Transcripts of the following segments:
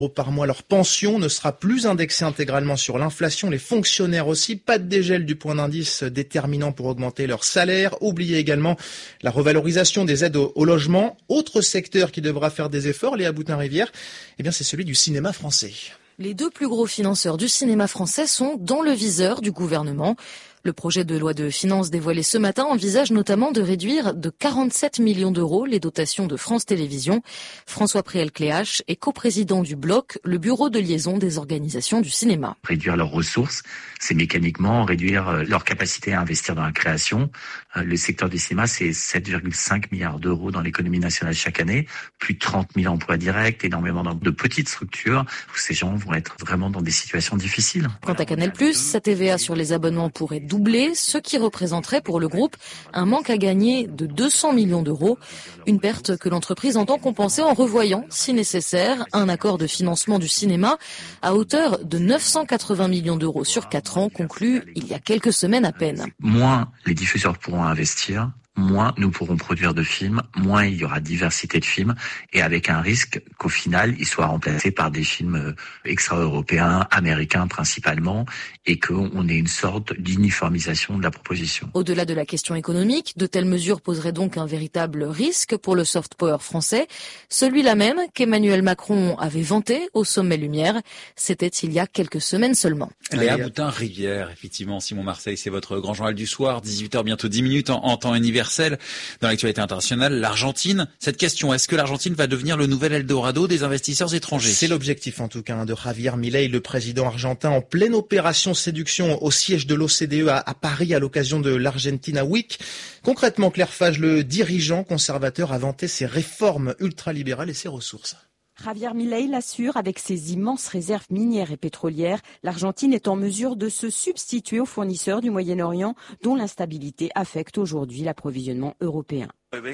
par mois. Leur pension ne sera plus indexée intégralement sur l'inflation. Les fonctionnaires aussi, pas de dégel du point d'indice déterminant pour augmenter leur salaire. Oubliez également la revalorisation des aides au logement. Autre secteur qui devra faire des efforts, Léa Boutin-Rivière, c'est celui du cinéma français. Les deux plus gros financeurs du cinéma français sont dans le viseur du gouvernement. Le projet de loi de finances dévoilé ce matin envisage notamment de réduire de 47 millions d'euros les dotations de France Télévisions. François Préel-Cléache est coprésident du Bloc, le bureau de liaison des organisations du cinéma. Réduire leurs ressources, c'est mécaniquement réduire leur capacité à investir dans la création. Le secteur du cinéma, c'est 7,5 milliards d'euros dans l'économie nationale chaque année, plus de 30 000 emplois directs, énormément de petites structures où ces gens vont être vraiment dans des situations difficiles. Quant à Canal+, sa TVA sur les abonnements pourrait doubler, ce qui représenterait pour le groupe un manque à gagner de 200 millions d'euros. Une perte que l'entreprise entend compenser en revoyant, si nécessaire, un accord de financement du cinéma à hauteur de 980 millions d'euros sur 4 ans, conclu il y a quelques semaines à peine. Moins les diffuseurs pourront investir, moins nous pourrons produire de films, moins il y aura diversité de films, et avec un risque qu'au final, ils soient remplacés par des films extra-européens, américains principalement, et qu'on ait une sorte d'uniformisation de la proposition. Au-delà de la question économique, de telles mesures poseraient donc un véritable risque pour le soft power français, celui-là même qu'Emmanuel Macron avait vanté au sommet Lumière. C'était il y a quelques semaines seulement. Léa Boutin-Rivière, effectivement, Simon Marseille, c'est votre grand journal du soir, 18h, bientôt 10 minutes en temps universel. Dans l'actualité internationale, l'Argentine, cette question, est-ce que l'Argentine va devenir le nouvel Eldorado des investisseurs étrangers ? C'est l'objectif en tout cas de Javier Milei, le président argentin, en pleine opération séduction au siège de l'OCDE à Paris à l'occasion de l'Argentina Week. Concrètement, Claire Fage, le dirigeant conservateur, a vanté ses réformes ultralibérales et ses ressources. Javier Milei l'assure, avec ses immenses réserves minières et pétrolières, l'Argentine est en mesure de se substituer aux fournisseurs du Moyen-Orient dont l'instabilité affecte aujourd'hui l'approvisionnement européen.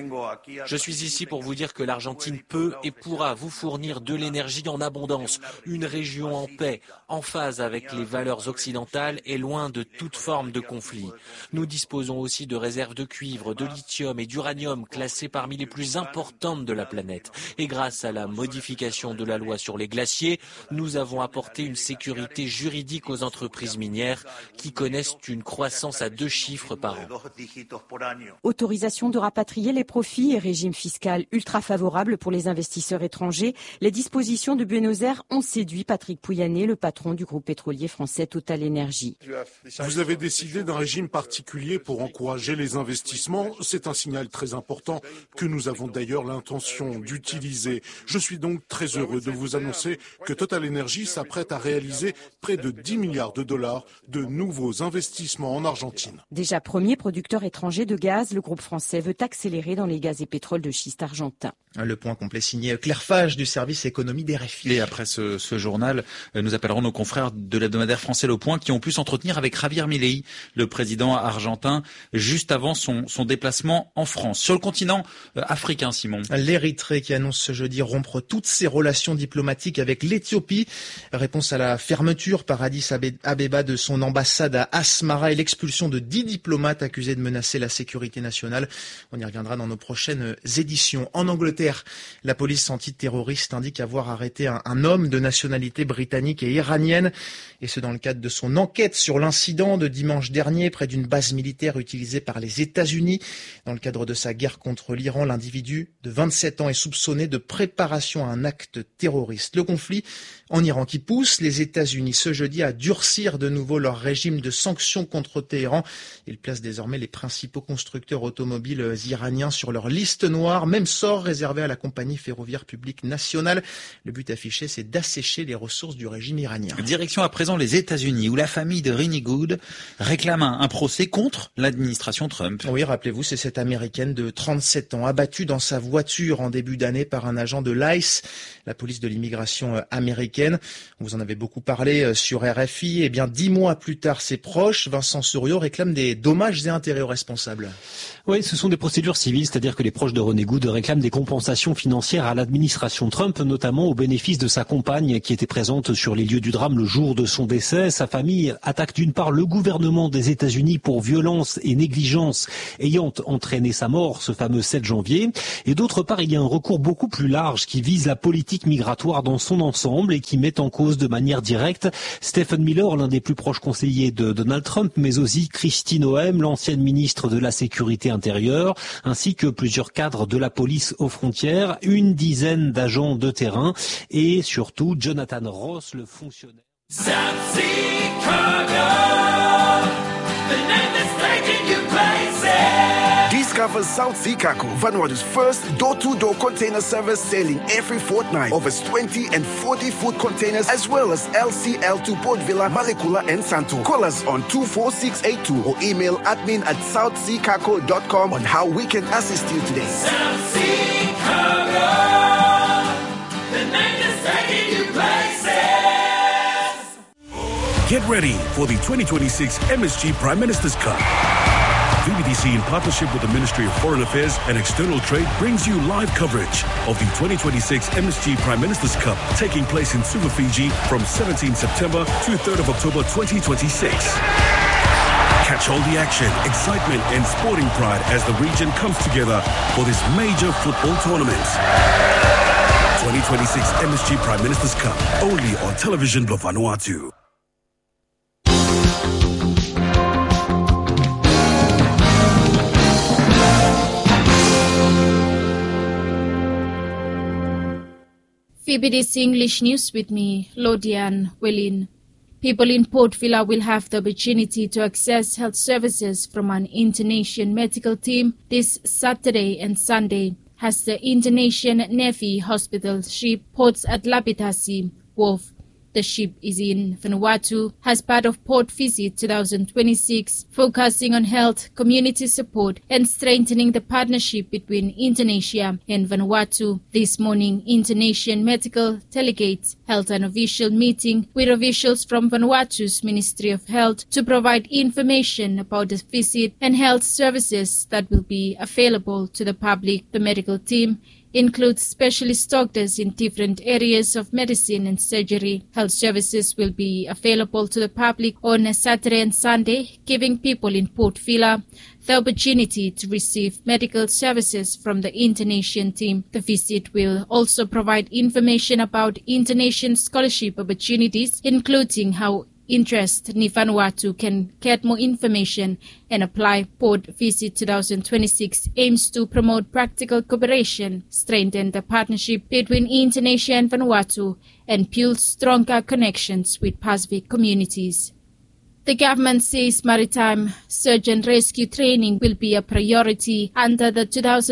Je suis ici pour vous dire que l'Argentine peut et pourra vous fournir de l'énergie en abondance, une région en paix, en phase avec les valeurs occidentales et loin de toute forme de conflit. Nous disposons aussi de réserves de cuivre, de lithium et d'uranium classées parmi les plus importantes de la planète. Et grâce à la modification de la loi sur les glaciers, nous avons apporté une sécurité juridique aux entreprises minières qui connaissent une croissance à 2 chiffres par an. Autorisation de rapatrier les profits et régime fiscal ultra favorable pour les investisseurs étrangers, les dispositions de Buenos Aires ont séduit Patrick Pouyanné, le patron du groupe pétrolier français Total Énergie. Vous avez décidé d'un régime particulier pour encourager les investissements. C'est un signal très important que nous avons d'ailleurs l'intention d'utiliser. Je suis donc très heureux de vous annoncer que Total Énergie s'apprête à réaliser près de 10 milliards de dollars de nouveaux investissements en Argentine. Déjà premier producteur étranger de gaz, le groupe français veut accélérer dans les gaz et pétroles de schiste argentin. Le point complet signé Claire Fage du service économie des RFI. Et après ce journal, nous appellerons nos confrères de l'hebdomadaire français Le Point qui ont pu s'entretenir avec Javier Milei, le président argentin, juste avant son déplacement en France. Sur le continent africain, Simon. L'Érythrée qui annonce ce jeudi rompre toutes ses relations diplomatiques avec l'Éthiopie. Réponse à la fermeture par Addis Abeba de son ambassade à Asmara et l'expulsion de 10 diplomates accusés de menacer la sécurité nationale. On y reviendra dans nos prochaines éditions. En Angleterre, la police antiterroriste indique avoir arrêté un homme de nationalité britannique et iranienne, et ce dans le cadre de son enquête sur l'incident de dimanche dernier près d'une base militaire utilisée par les États-Unis. Dans le cadre de sa guerre contre l'Iran, l'individu de 27 ans est soupçonné de préparation à un acte terroriste. Le conflit en Iran qui pousse les États-Unis ce jeudi à durcir de nouveau leur régime de sanctions contre Téhéran. Il place désormais les principaux constructeurs automobiles iraniens sur leur liste noire, même sort réservé à la compagnie ferroviaire publique nationale. Le but affiché, c'est d'assécher les ressources du régime iranien. Direction à présent les États-Unis, où la famille de Rinnie Good réclame un procès contre l'administration Trump. Oui, rappelez-vous, c'est cette Américaine de 37 ans, abattue dans sa voiture en début d'année par un agent de l'ICE, la police de l'immigration américaine. Vous en avez beaucoup parlé sur RFI. Eh bien, 10 mois plus tard, ses proches, Vincent Souriau, réclament des dommages et intérêts aux responsables. Oui, ce sont des procédures civile, c'est-à-dire que les proches de René Good réclament des compensations financières à l'administration Trump, notamment au bénéfice de sa compagne qui était présente sur les lieux du drame le jour de son décès. Sa famille attaque d'une part le gouvernement des États-Unis pour violence et négligence ayant entraîné sa mort ce fameux 7 janvier. Et d'autre part, il y a un recours beaucoup plus large qui vise la politique migratoire dans son ensemble et qui met en cause de manière directe Stephen Miller, l'un des plus proches conseillers de Donald Trump, mais aussi Kristi Noem, l'ancienne ministre de la Sécurité intérieure, ainsi que plusieurs cadres de la police aux frontières, une dizaine d'agents de terrain et surtout Jonathan Ross, le fonctionnaire. Discover South Sea Cargo, Vanuatu's first door-to-door container service sailing every fortnight. Offers 20 and 40-foot containers as well as LCL to Port Vila, Malekula and Santo. Call us on 24682 or email admin@southseacargo.com on how we can assist you today. South Sea Cargo, the name that's taking you places. Get ready for the 2026 MSG Prime Minister's Cup. VBDC, in partnership with the Ministry of Foreign Affairs and External Trade, brings you live coverage of the 2026 MSG Prime Minister's Cup, taking place in Suva, Fiji from 17 September to 3rd of October 2026. Catch all the action, excitement and sporting pride as the region comes together for this major football tournament. 2026 MSG Prime Minister's Cup, only on Television Blue Vanuatu. VBDC English News with me, Lodian Welin. People in Port Vila will have the opportunity to access health services from an Indonesian medical team this Saturday and Sunday as the Indonesian Navy hospital ship ports at Labitasi Wharf. The ship is in Vanuatu as part of Port Visit 2026, focusing on health, community support and strengthening the partnership between Indonesia and Vanuatu. This morning, Indonesian medical delegates held an official meeting with officials from Vanuatu's Ministry of Health to provide information about the visit and health services that will be available to the public. The medical team includes specialist doctors in different areas of medicine and surgery. Health services will be available to the public on Saturday and Sunday, giving people in Port Vila the opportunity to receive medical services from the Indonesian team. The visit will also provide information about Indonesian scholarship opportunities, including how interest in Vanuatu can get more information and apply. Port Visit 2026 aims to promote practical cooperation, strengthen the partnership between Indonesia and Vanuatu, and build stronger connections with Pacific communities. The government says maritime search and rescue training will be a priority under the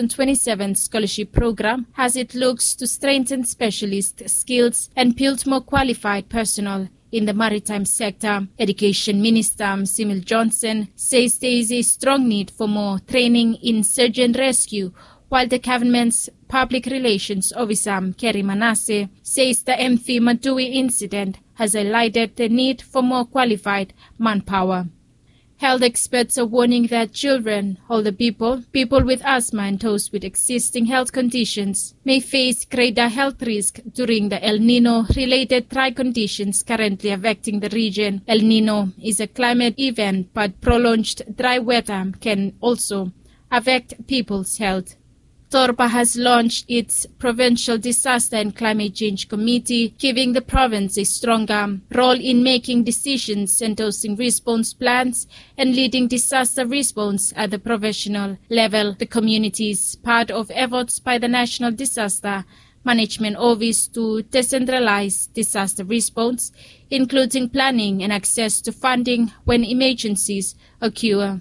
2027 scholarship program as it looks to strengthen specialist skills and build more qualified personnel in the maritime sector. Education Minister Simil Johnson says there is a strong need for more training in search and rescue, while the government's public relations officer Kerry Manasseh says the MV Madui incident has highlighted the need for more qualified manpower. Health experts are warning that children, older people, people with asthma and those with existing health conditions may face greater health risk during the El Nino-related dry conditions currently affecting the region. El Nino is a climate event, but prolonged dry weather can also affect people's health. Torpa has launched its Provincial Disaster and Climate Change Committee, giving the province a stronger role in making decisions, endorsing response plans, and leading disaster response at the professional level. The community is part of efforts by the National Disaster Management Office to decentralize disaster response, including planning and access to funding when emergencies occur.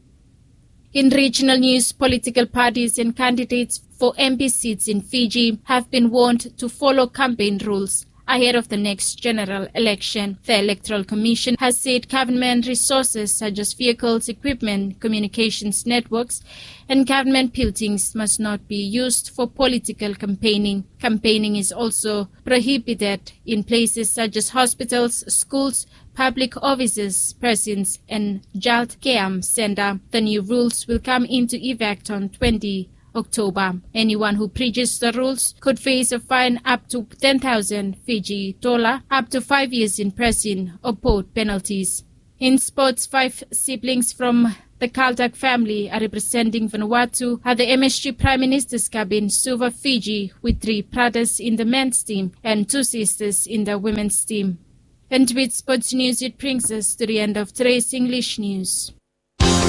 In regional news, political parties and candidates for MP seats in Fiji have been warned to follow campaign rules ahead of the next general election. The Electoral Commission has said government resources such as vehicles, equipment, communications networks, and government buildings must not be used for political campaigning. Campaigning is also prohibited in places such as hospitals, schools, public offices, prisons, and child care center. The new rules will come into effect on 20 October. Anyone who breaches the rules could face a fine up to 10,000 Fiji dollar, up to 5 years in prison, or both penalties. In sports, 5 siblings from the Kaldak family are representing Vanuatu at the MSG Prime Minister's Cup in Suva, Fiji, with 3 brothers in the men's team and 2 sisters in the women's team. And with sports news, it brings us to the end of today's English news.